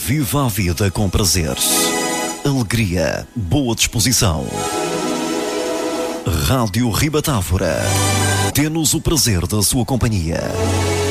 Viva a vida com prazer, alegria, boa disposição. Rádio Ribatávora. Temos o prazer da sua companhia.